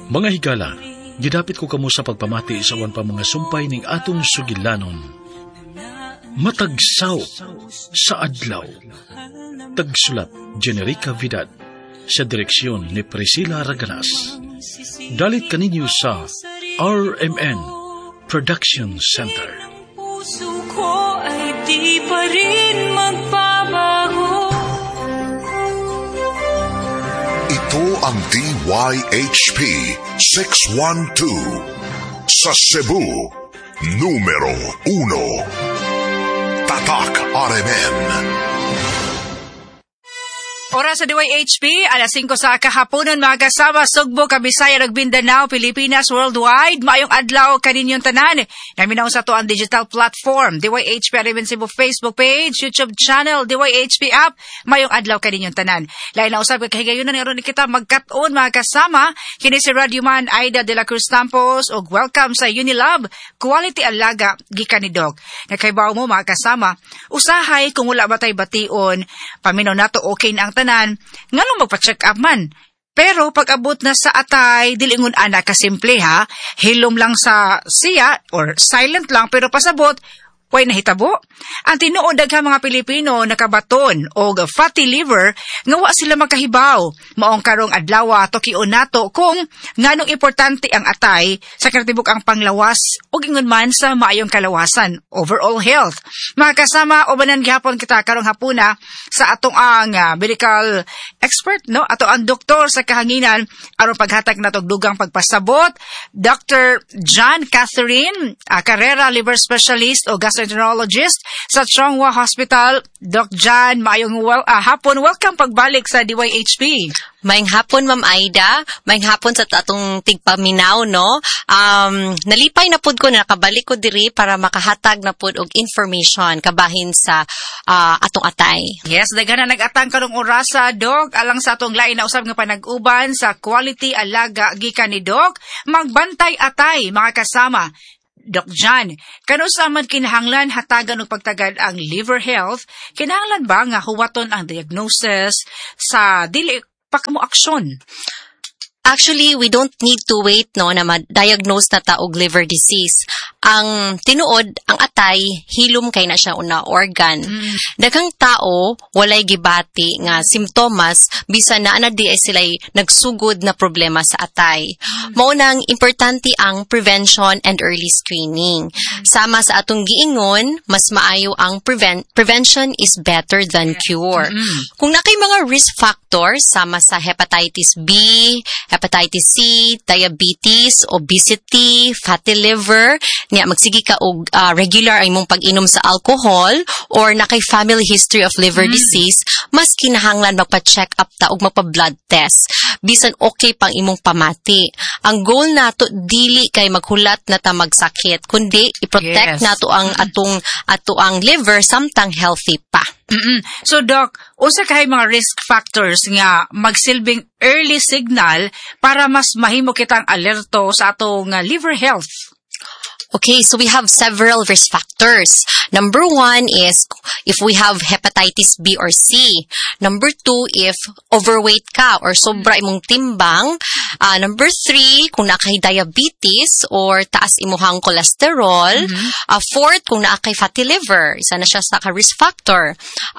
Mga higala, gidapit ko kamo sa pagpamati sa awan pa mga sumpay ning atong sugilanon. Matagsaw sa adlaw. Tagsulat Generica Vidal sa direksyon ni Priscilla Raganas. Dalit kaninyo sa RMN Production Center. Puso ko ay di pa rin magbabago. Ito ang DYHP 612 sa Cebu, numero 1. Tatak RMN. Oras sa DYHP, alas 5 sa kahaponan, mga kasama, Sugbo, Kabisaya, Mindanao, Pilipinas, worldwide. Maayong adlaw kaninyong tanan. Naminaw sa to ang digital platform, DYHP Aramen Cebu Facebook page, YouTube channel, DYHP app. Maayong adlaw kaninyong tanan. Lain na usab kahigayunan ni kita magkat-on, mga kasama. Kini si Radyoman Aida de la Cruz Campos, og welcome sa Unilab, Quality Alaga, gikan ni Doc. Nakaibaw mo, mga kasama, usahay kung wala batay bation, paminaw nato okay na ang tanan, nganong magpa-check up man. Pero pag abot na sa atay, dilingon ana kasimple ha, hilom lang sa siya, or silent lang, pero pasabot, way nahitabo. Ang tinuod daghang mga Pilipino nakabaton o fatty liver, nga wa sila makahibaw. Maong karong adlaw tokion nato kung nganong importante ang atay sa katibuk ang panglawas o ingon man sa maayong kalawasan, overall health. Mga kasama, ubanan gihapon kita karong hapuna sa atong ang medical expert, no? Ato ang doktor sa kahanginan aron paghatag natog dugang pagpasabot, Dr. John Catherine Carrera, liver specialist o gastroenterologist sa Chongwa Hospital. Doc John, maayong hapon. Welcome pagbalik sa DYHP. Maayong hapon, Ma'am Aida. Maayong hapon sa atong tigpaminaw, no? Nalipay na pud ko, nakabalik ko diri para makahatag na pud og information kabahin sa atong atay. Yes, daghan na nag-atang karong orasa, Doc, alang sa atong lain na usab nga panag-uban sa Quality Alaga gikan ni Doc. Magbantay atay, mga kasama. Doc John, kano sa man kinahanglan hatagan og pagtagad ang liver health, kinahanglan ba nga huwaton ang diagnosis sa dili pa kamo aksyon? Actually, we don't need to wait no na ma-diagnose na ta og liver disease. Ang tinuod, ang atay, hilom kay na siya una organ. Daghang tao walay gibati nga simptomas bisan na ana di ay sila'y nagsugod na problema sa atay. Mao nang importante ang prevention and early screening. Sama sa atong giingon, mas maayo ang prevention is better than cure. Kung nakay mga risk factors sama sa hepatitis B, hepatitis C, diabetes, obesity, fatty liver, niya magsige ka og regular ang imong pag-inom sa alcohol or nakay family history of liver disease, mas kinahanglan magpa-check up ta og magpa-blood test. Bisan okay pang imong pamati. Ang goal nato dili kay maghulat na ta magsakit, kundi i-protect nato ang atong liver samtang healthy pa. So Doc, usa kay mga risk factors nga magsilbing early signal para mas mahimo kitang alerto sa atong liver health. Okay, so we have several risk factors. Number 1 is if we have hepatitis B or C. Number 2, if overweight ka or sobra imong timbang. Number 3, kung nakay diabetes or taas imuhang cholesterol. 4th, kung nakay fatty liver. Isa na siya sa risk factor.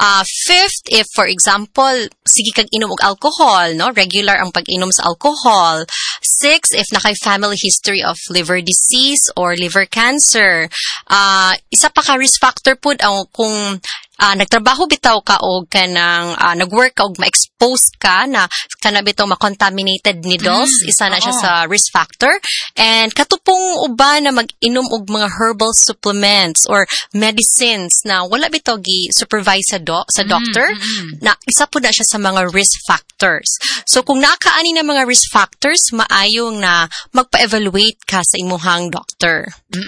5th, if for example, sige kag inom og alcohol, no? Regular ang pag-inom sa alcohol. 6th, if nakay family history of liver disease or liver cancer. Isa pa ka risk factor pud kung nagtrabaho bitaw ka og kanang nagwork ka og ma-expose ka na kana bitaw ma-contaminated needles, isa na siya sa risk factor. And katupong uban na mag-inom og mga herbal supplements or medicines na wala bitaw gi-supervise sa doctor, na isa pud na siya sa mga risk factors. So kung nakaani na mga risk factors, maayong na magpa-evaluate ka sa imuhang doctor.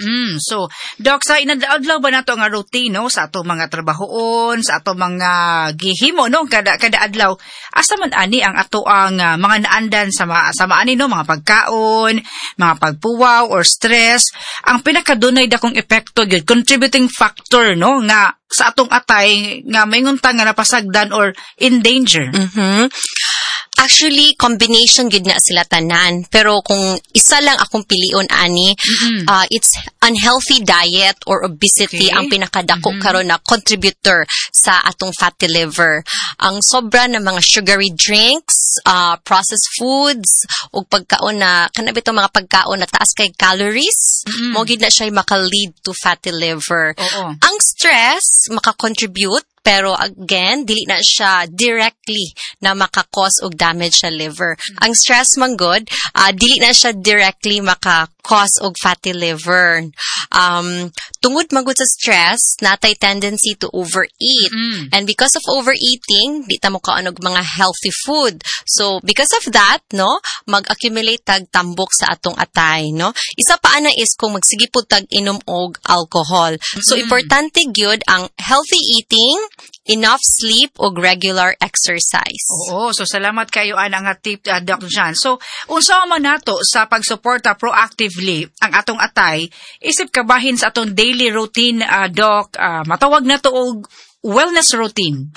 So, Doc, sa inadlaw ba nato nga routine no sa ato mga trabahoon, sa ato mga gihimo no kada adlaw, asa man ani ang ato ang mga naandan sa ani no, mga pagkaon, mga pagpuwaw or stress, ang pinakadunay dakong epekto gyud, contributing factor no nga sa atong atay nga maingon ta nga napasagdan or in danger. Actually, combination gud na sila tanan. Pero kung isa lang akong pilion ani, it's unhealthy diet or obesity ang pinakadako karon na contributor sa atong fatty liver. Ang sobra na mga sugary drinks, processed foods, ug pagkaon na kanabito mga pagkaon na taas kay calories, mo gid na siya maka-lead to fatty liver. Ang stress maka-contribute, pero again, dili na siya directly na maka-cause og damage sa liver. Ang stress man good, dili na siya directly maka-cause og fatty liver. Tungod man gud sa stress, natay tendency to overeat. And because of overeating, di ta mo kaon og mga healthy food. So, because of that, no, mag-accumulate tag tambok sa atong atay, no? Isa pa ana is kung magsige pud tag inom og alcohol. So, importante gyud ang healthy eating, enough sleep o regular exercise. Oo, so salamat kayo ana nga tip, Doc John. So, unsa man nato sa pagsuporta proactively ang atong atay, isip kabahin sa atong daily routine, Doc, matawag na to og wellness routine.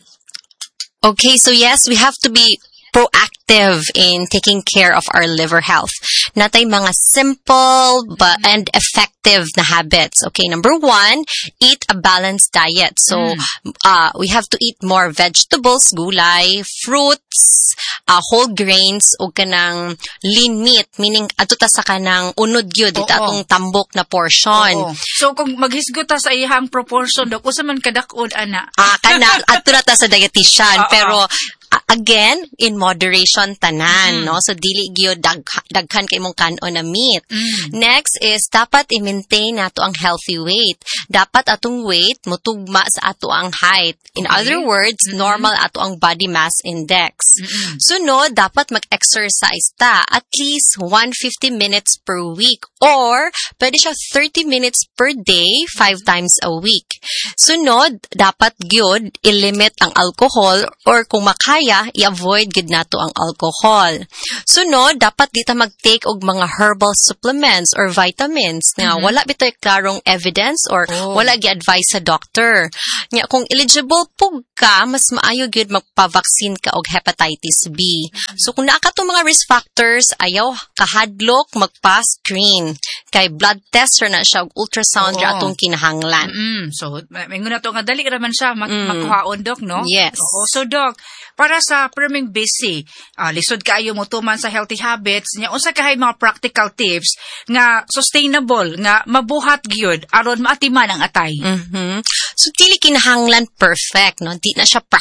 Okay, so yes, we have to be proactive in taking care of our liver health. Natay mga simple and effective na habits. Okay, number 1, eat a balanced diet. So, we have to eat more vegetables, gulay, fruits, whole grains, o kanang lean meat, meaning ato ta sa kanang unod gyud ita atong tambok na portion. So, kung maghisgot ta sa iyang proportion, Dok, usa man kadakod ana? Kana, ato na ta sa dietitian, pero again, in moderation tanan, no? So, dili gyud daghan kay mong kanon na meat. Next is, dapat i-maintain nato ang healthy weight. Dapat atong weight mutugma sa ato ang height. In other words, normal ato ang body mass index. Sunod, dapat mag-exercise ta at least 150 minutes per week or pwede siya 30 minutes per day, 5 times a week. Sunod, dapat gyud i-limit ang alcohol or kung makaya, i-avoid gid nato ang alcohol. Sunod, dapat di ta mag-take og mga herbal supplements or vitamins nga wala bitoy klarong evidence or wala gi-advise sa doctor. Nya kung eligible pug ka, mas maayo gyud magpa-vaccine ka og hepatitis B. So kung naa ka tong mga risk factors, ayaw kahadlok magpa-screen. Kay blood test na siya og ultrasound ra atong kinahanglan. So, mingon na to nga dali ra man siya makuhaon, Doc, no? Yes. So, Doc, para sa perming busy, lisod kaayo mo tuman sa healthy habits, nya unsa kahay mga practical tips nga sustainable, nga mabuhat gyud aron maatiman ang atay? So, dili kinahanglan perfect, no? Di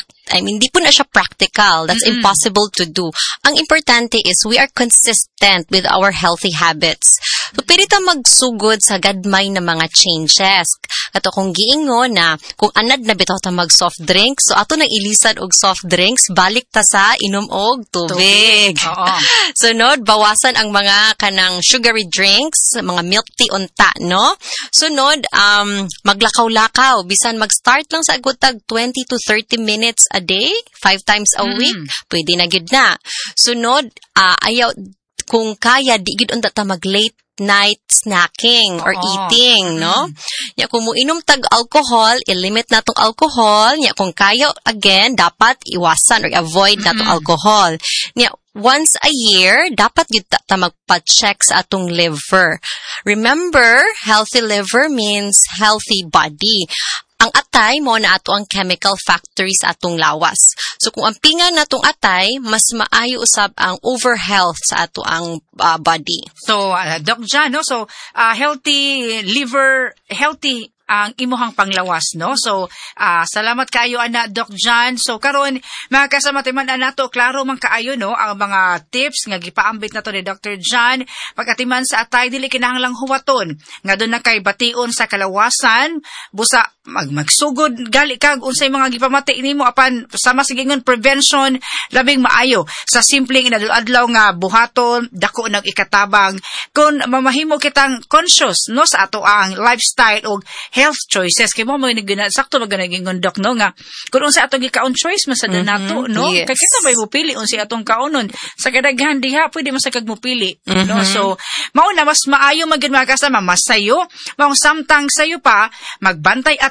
po na siya practical. That's impossible to do. Ang importante is we are consistent with our healthy habits. So, pwede ta magsugod sa gadmay na mga changes. Kato kung giingon na, kung anad na bitaw ta mag-soft drinks, so ato nang ilisan og soft drinks, balik ta sa inom og tubig. Sunod, bawasan ang mga kanang sugary drinks, mga milk tea unta, no? Sunod, maglakaw-lakaw. Bisan mag-start lang sa agutag 20 to 30 minutes a day, 5 times a week, pwede na gyud na. Sunod, ayaw, kung kaya, di gyud unta ta mag-late night snacking or eating, no? Nya kung muinom tag alcohol, i-limit na tong alcohol. Nya kung kaya, again, dapat iwasan or avoid na tong alcohol. Nya once a year, dapat yun ta magpa-check sa atong liver. Remember, healthy liver means healthy body. Ang atay mo na ato ang chemical factory sa atong lawas. So kung ang pingan natong atay, mas maayo usab ang overhealth sa ato ang body. So, Doc John, no? So, healthy liver, healthy ang imuhang panglawas, no? So, salamat kayo, ana, Doc John. So, karon mga kasama timan nato, klaro man kaayo, no? Ang mga tips nga gipaambit nato ni Dr. John. Pagkatiman sa atay, dili kinahanglang huwaton. Nga doon na kay bation sa kalawasan, busa, magsugod, gali kag, unsay mga gipamati nimo apan, sama sigingon prevention, labing maayo. Sa simpleng inadlaw nga buhaton, dako ng ikatabang. Kung mamahimo kitang conscious, no? Sa ato ang lifestyle o health choices. Kaya mo sakto maganaging Doc, no? Nga, kung unsa atong gikaon choice, masada nato, no? Yes. Kaya kita may mupili, unsa atong kaonon. Sa kadaghan, diha, pwede masakag mupili. No? So, mauna, mas maayo magin mga kasama, mas sayo, maong samtang sayo pa, magbantay at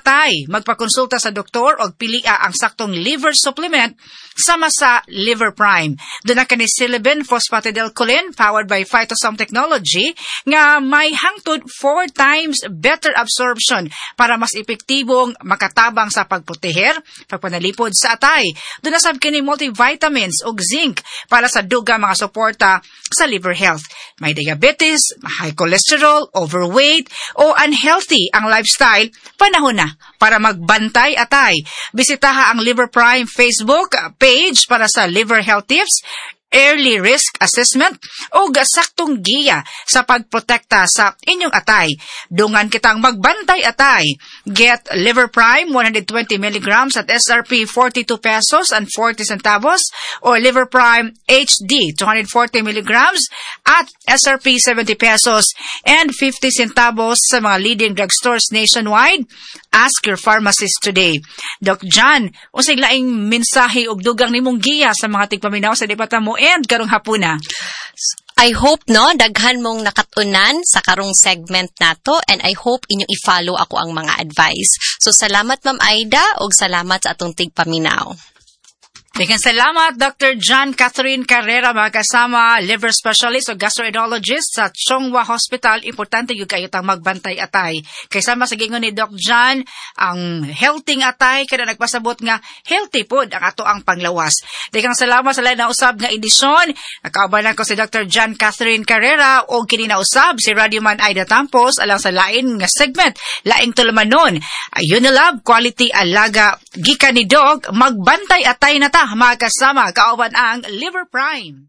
atay, magpakonsulta sa doktor o pilia ang saktong liver supplement sama sa Liver Prime. Doon na kani silibin phosphatidylcholine powered by Phytosome Technology nga may hangtod 4 times better absorption para mas epektibong makatabang sa pagproteher, pagpanalipod sa atay. Doon na sab kini multivitamins ug zinc para sa dugang mga suporta sa liver health. May diabetes, high cholesterol, overweight o unhealthy ang lifestyle, panahon na para magbantay atay. Bisitaha ang Liver Prime Facebook page para sa liver health tips, early risk assessment o saktong giya sa pagprotekta sa inyong atay. Dungan kitang magbantay atay. Get Liver Prime 120 mg at SRP 42 pesos and 40 centavos or Liver Prime HD 240 mg at SRP 70 pesos and 50 centavos sa mga leading drugstores nationwide. Ask your pharmacist today. Doc John, unsay laing mensahe og dugang nimong giya sa mga tigpaminaw sa debata mo and karong hapuna? I hope daghan mong nakatunan sa karong segment nato and I hope inyong i-follow ako ang mga advice. So salamat Ma'am Aida ug salamat sa atong tigpaminaw. Daghang salamat, Dr. John Catherine Carrera, mga kasama, liver specialist o gastroenterologist sa Chongwa Hospital. Importante yung kayo tang magbantay atay. Kaysama sa gingon ni Doc John, ang healthy atay, kaya nagpasabot nga healthy food ang ato ang panglawas. Daghang salamat sa lain na usab nga edisyon. Nakaubanan ko si Dr. John Catherine Carrera o kini na usab si Radioman Aida Tampos alang sa lain nga segment, laing tulumanon. Unilab, quality alaga, gikan ni Dog, magbantay atay na ta. Mga kasama, kauban ang Liver Prime.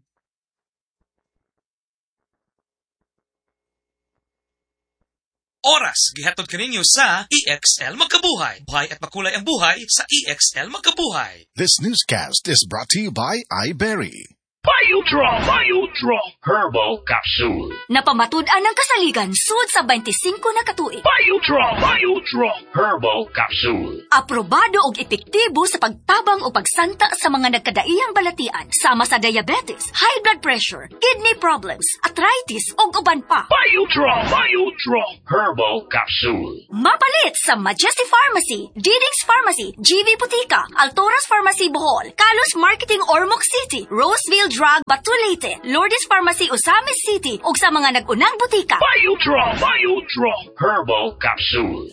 Oras, gihatod kaninyo sa EXL Magkabuhay. Buhay at makulay ang buhay sa EXL Magkabuhay. This newscast is brought to you by iBerry. Biotrong Herbal Capsule. Napamatud-an ng kasaligan sud sa 25 na katuig. Biotrong Herbal Capsule. Aprobado og epektibo sa pagtabang o pagsanta sa mga nagkadaiyang balatian sama sa diabetes, high blood pressure, kidney problems, arthritis ug uban pa. Biotrong Herbal Capsule. Mapalit sa Majesty Pharmacy, Diding's Pharmacy, GV Butika, Altoras Pharmacy Bohol, Kalos Marketing Ormoc City, Roseville Drug Batulite, Lourdes Pharmacy Osamis City ug sa mga nag-unang butika. Biotrong Herbal Capsule.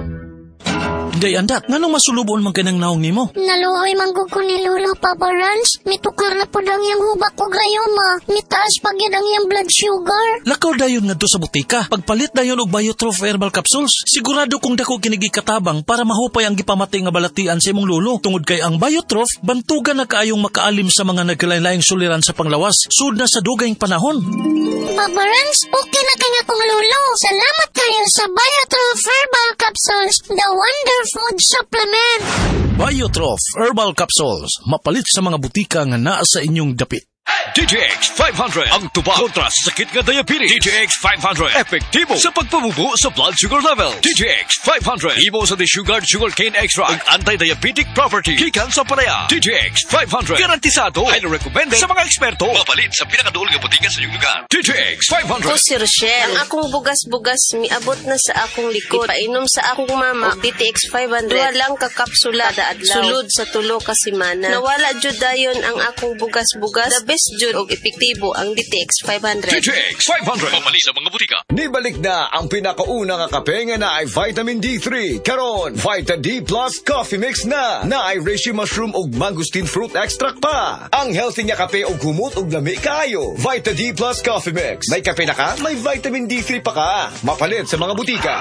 Day andat, nganong masulubon man kanang naong nimo? Naluoy manggug ko ni Lolo Papa Rans. Mitukar na po daw yung hubak ko gayoma. Mitaas pag yan ang yung blood sugar. Lakaw dayon nga do sa butika. Pagpalit dayon og Biotrof Herbal Capsules. Sigurado kung dako kinigi katabang para mahupay ang gipamati nga balatian sa imong lolo. Tungod kay ang Biotrof, bantugan na kaayong makaalim sa mga nagkalain-laing suliran sa panglawas. Sud na sa dugayng panahon. Papa Rans, okay na kanya kong lolo. Salamat kayo sa Biotrof Herbal Capsules. The Wonder Food Supplement. Biotrof Herbal Capsules. Mapalit sa mga butika nga naa sa inyong dapit. DTX 500 ang tubag kontra sa sakit nga diabetes. DTX 500 epektibo sa pagpamubo sa blood sugar level. DTX 500 imo sa desugared sugarcane extract ang anti-diabetic property gikan sa palaya. DTX 500 garantisado ay recommended sa mga eksperto. Mapalit sa pinakaduol nga butika sa inyong lugar. DTX 500. O si Rochelle, ang akong bugas-bugas miabot na sa akong likod. Painom sa akong mama DTX 500. Duha lang ka kapsula kada adlaw. Sulod sa 3 ka semana. Nawala jud dayon ang akong bugas-bugas. The best jud og epektibo ang DTX 500. DTX 500 pamali sa mga butika. Nibalik na ang pinakauna nga kape nga na ay vitamin D3. Karon, Vita D Plus Coffee Mix na ay reishi mushroom ug mangosteen fruit extract pa. Ang healthy nga kape og humot ug lami kaayo. Vita D Plus Coffee Mix. May kape na ka, may vitamin D3 pa ka. Mapalit sa mga butika.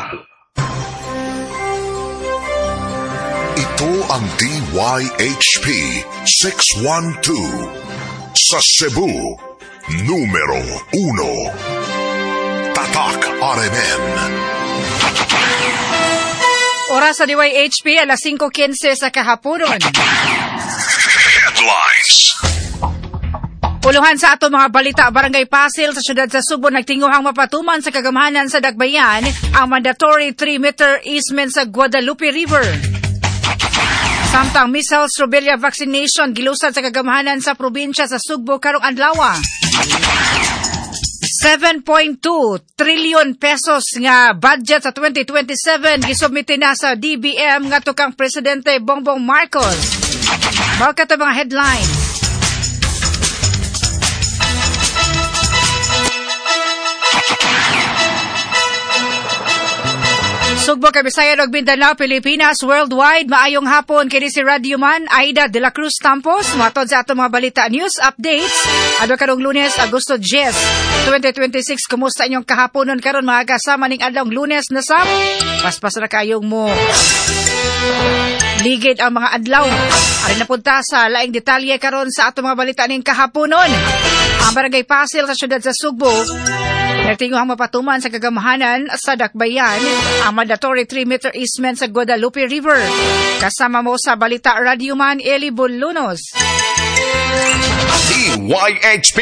Ito ang DYHP 612 sa Cebu, numero 1. Tatak RMN. Oras sa DYHP, alas 5:15 sa kahaponon. Headlines. Puluhan sa ato mga balita, Barangay Pasil sa syudad sa Subo nagtinguhang mapatuman sa kagamahanan sa Dagbayan ang mandatory 3-meter easement sa Guadalupe River. Samtang measles rubella vaccination gilusad sa kagamahanan sa probinsya sa Sugbo karong adlaw. 7.2 trillion pesos nga budget sa 2027 gisubmiti na sa DBM nga tukang Presidente Bongbong Marcos. Mao kato mga headlines. Sugbo kay Bisaya ug Mindanao, Pilipinas, worldwide, maayong hapon kini si Radio Man Aida de la Cruz Tampos. Matod sa atong mga balita news updates. Adto karong Lunes, Agosto 10, 2026. Kumusta inyong kahaponon karon mga kasama ning adlawng Lunes na sab? Paspas na kayong mo ligid ang mga adlaw. Ari na punta sa laing detalye karon sa atong mga balita ning kahaponon. Ang Barangay Pasil sa siyudad sa Sugbo nagtinguhang mapatuman sa kagamahanan sa Dakbayan ang mandatory 3-meter easement sa Guadalupe River. Kasama mo sa balita Radio Man Eli Bulunos. DYHP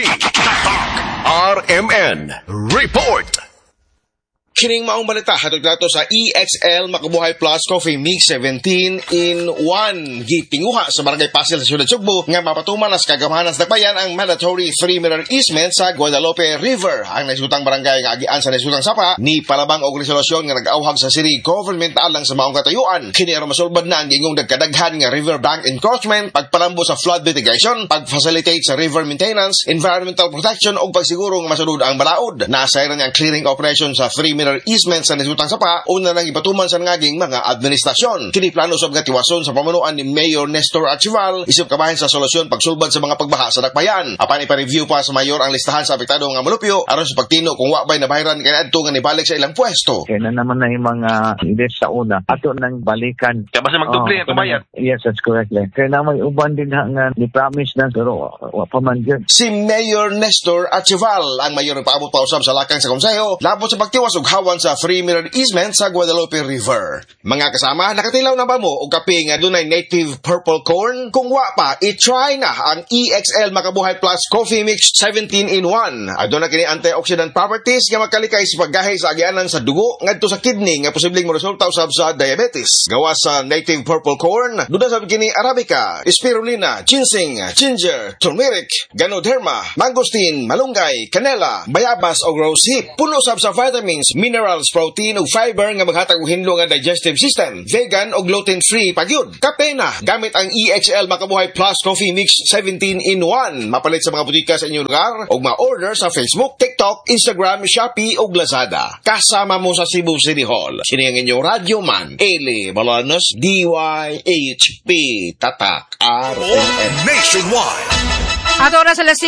RMN Report. Kining maong balita hatod nato sa EXL Makabuhay Plus Coffee Mix 17-in-1 gitinguha sa Barangay Pasil sa Siyudad Sugbo nga mapatuman sa kagamahanan sa Dakbayan ang mandatory 3-meter easement sa Guadalupe River. Ang naisutang barangay nga agian sa naisutang sapa ni palabang og resolusyon nga nag-auhag sa city government alang sa maong katayuan. Kini aron masulbad na ang gingong dagkadaghan nga river bank encroachment, pagpalambo sa flood mitigation, pag-facilitate sa river maintenance, environmental protection ug pagsiguro nga masulod ang balaod. Nasayran ang clearing operation sa 3-meter easement sa nisutang sapa una nang ipatuman sa nangaging mga administrasyon. Kini plano sa mga tiwason sa pamunuan ni Mayor Nestor Archival isip kabahin sa solusyon pagsulbad sa mga pagbaha sa Dakbayan. Apan ipa-review pa sa mayor ang listahan sa apektado nga malupyo aron sa pagtino kung wa bay nabahiran kay adto nga nibalik sa ilang pwesto. Kaya na naman na yung mga ides sa una ato nang balikan. Kaya basta magdubli ang bayad. Yes, that's correct. Kaya na may uban din nga ni-promise na pero wa pa man dyan. Si Mayor Nestor Archival ang mayor ng paabot pausab sa lakang sa konseho labot sa pagtiwas ug hawan sa 3-meter easement sa Guadalupe River. Mga kasama, nakatilaw na ba mo o kape nga dunay native purple corn? Kung wa pa, i-try na ang EXL Makabuhay Plus Coffee Mix 17-in-1. Adto na kini antioxidant properties nga makalikay sa paggahay sa agianan sa dugo ngadto sa kidney nga posibleng moresulta usab sa diabetes. Gawas sa native purple corn, duda sa kini arabica, spirulina, ginseng, ginger, turmeric, ganoderma, mangosteen, malunggay, canela, bayabas o rose hip. Puno sab sa vitamins, minerals, protein ug fiber nga maghatag og hinlo nga digestive system, vegan ug gluten-free pagyud. Kape na gamit ang EXL Makabuhay Plus Coffee Mix 17-in-1. Mapalit sa mga butika sa inyong lugar ug ma-order sa Facebook, TikTok, Instagram, Shopee ug Lazada. Kasama mo sa Cebu City Hall. Sini ang inyong Radio Man, Eli Bolanos, DYHP Tatak RMN Nationwide. At oras alas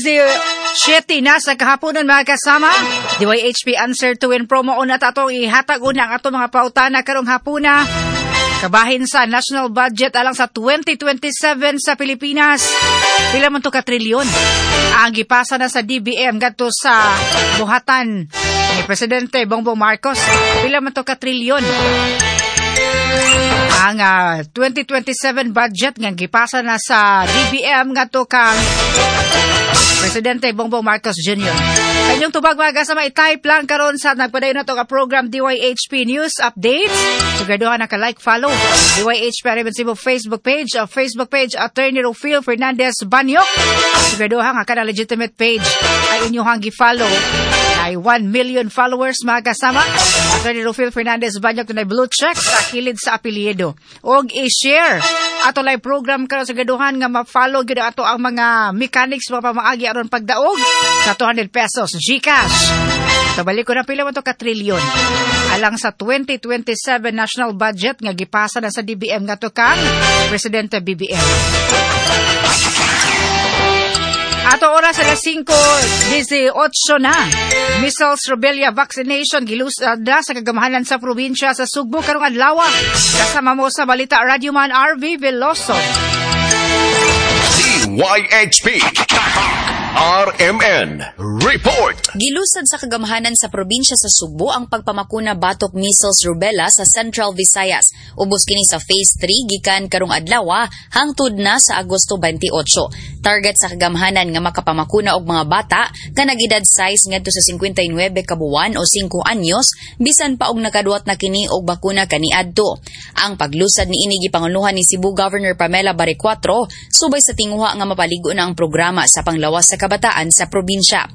5:17 na sa kahaponon mga kasama. DYHP Answer to Win promo una tatong ihatag una ang ato mga pautana karong hapuna. Kabahin sa national budget alang sa 2027 sa Pilipinas. Pila man to ka trilyon ang gipasa na sa DBM ngadto sa buhatan ni Presidente Bongbong Marcos. Pila man to ka trilyon ang 2027 budget nga gipasa na sa DBM ngadto kang Presidente Bongbong Marcos Jr. Kanyang tubag mga kasama, i-type lang karon sa nagpadayon na ito ka program DYHP News Updates. Sugarduhan na ka-like, follow DYHP Arabian Cebu Facebook page Attorney Rufil Fernandez Banyok. Sugarduhan nga ka na legitimate page ay inyong gi-follow. Ay 1 million followers mga kasama. Attorney Rufil Fernandez Banyok tunay blue check sa kilid sa apelyido. Og i-share ato live program karon sa gaduhan nga ma-follow gyud ato ang mga mechanics mga pamaagi aron pagdaog sa 200 pesos GCash. Tabalik ko na pila man to ka trilyon alang sa 2027 national budget nga gipasa na sa DBM nga to kang Presidente BBM. Ato oras alas 5:18 na. Measles rubella vaccination gilusada sa kagamahanan sa probinsya sa Sugbo karong adlaw. Kasama mo sa balita Radio Man RV Veloso. DYHP RMN Report. Gilusad sa kagamahanan sa probinsya sa Sugbo ang pagpamakuna batok measles rubella sa Central Visayas. Ubos kini sa phase 3 gikan karong adlaw hangtod na sa Agosto 28. Target sa kagamahanan nga makapamakuna og mga bata nga nag-edad size ngadto sa 59 ka buwan o 5 anyos bisan pa og nakaduwat na kini og bakuna kaniadto. Ang paglusad niini gipanguluhan ni Cebu Governor Pamela Baricuatro subay sa tinguha nga mapaligo na ang programa sa panglawas sa kabataan sa probinsya.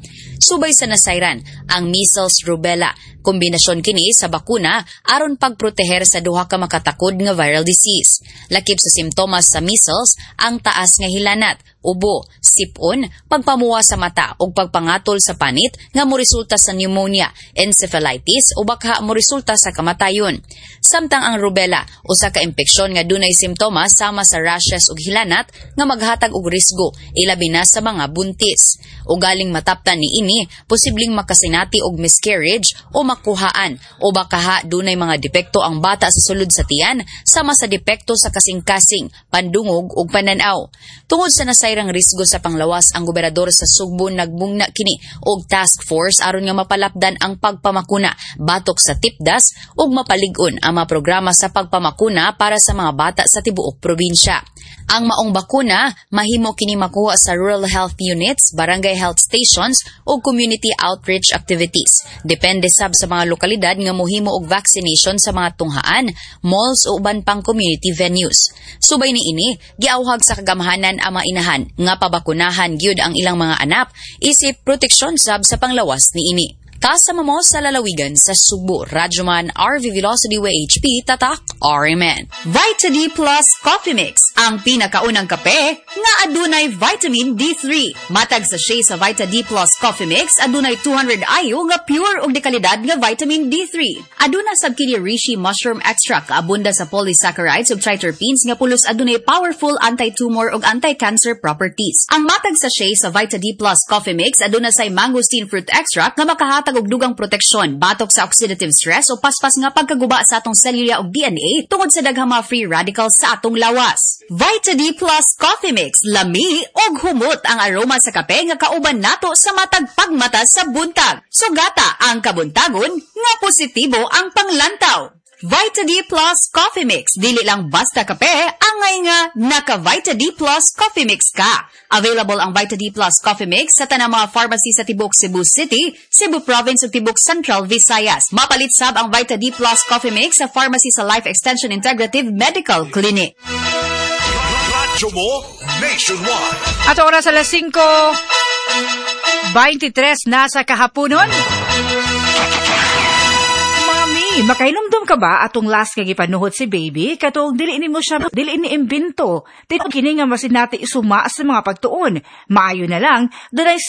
Subay sa nasayran ang measles rubella. Kombinasyon kini sa bakuna aron pagproteher sa duha ka makatakod nga viral disease. Lakip sa simptomas sa measles ang taas nga hilanat, ubo, sipon, pagpamuwa sa mata ug pagpangatol sa panit nga moresulta sa pneumonia, encephalitis o baka moresulta sa kamatayon. Samtang ang rubella usa ka impeksyon nga dunay simptomas sama sa rashes ug hilanat nga maghatag og risgo ilabi na sa mga buntis. Ugaling mataptan niini, posibleng makasinati og miscarriage o makuhaan o baka dunay mga depekto ang bata sa sulod sa tiyan sama sa depekto sa kasing-kasing, pandungog ug pananaw. Tungod sa nasayrang risgo sa panglawas, ang gobernador sa Sugbo nagbungna kini og task force aron nga mapalapdan ang pagpamakuna batok sa tipdas ug mapalig-on ang mga programa sa pagpamakuna para sa mga bata sa tibuok probinsya. Ang maong bakuna mahimo kini makuha sa rural health units, barangay health stations ug community outreach activities. Depende sab sa mga lokalidad nga mohimo og vaccination sa mga tunghaan, malls o uban pang community venues. Subay niini, giawhag sa kagamahanan ang mga inahan nga pabakunahan gyud ang ilang mga anak isip proteksyon sab sa panglawas niini. Kasama mo sa lalawigan sa Sugbo, Radyoman RV Velocity WHP, Tatak RMN. Vita D Plus Coffee Mix, ang pinakaunang kape nga adunay vitamin D3. Matag sa sachet sa Vita D Plus Coffee Mix, adunay 200 IU nga pure ug dekalidad nga vitamin D3. Aduna sab kini reishi mushroom extract, abunda sa polysaccharides ug triterpenes nga pulos adunay powerful anti-tumor ug anti-cancer properties. Ang matag sa sachet sa Vita D Plus Coffee Mix aduna say mangosteen fruit extract nga makahatag og dugang proteksyon batok sa oxidative stress o paspas nga pagkaguba sa atong selula ug DNA tungod sa daghang mga free radicals sa atong lawas. Vita D Plus Coffee Mix, lami og humot ang aroma sa kape nga kauban nato sa matag pagmata sa buntag. Sugata ang kabuntagon nga positibo ang panglantaw. Vita D Plus Coffee Mix, dili lang basta kape, angay nga naka Vita D Plus Coffee Mix ka. Available ang Vita D Plus Coffee Mix sa tanang mga pharmacy sa Tibok Cebu City, Cebu Province ug Tibok Central Visayas. Mapalit sab ang Vita D Plus Coffee Mix sa pharmacy sa Life Extension Integrative Medical Clinic. Radyo mo nationwide. At oras alas 5:23 na sa kahaponon. Makailumdum ka ba atong last kag ipanuhot si baby katong dili ni mo siya dili ni imbento. Dito kini nga masinati isuma sa mga pagtuon. Maayo na lang dunay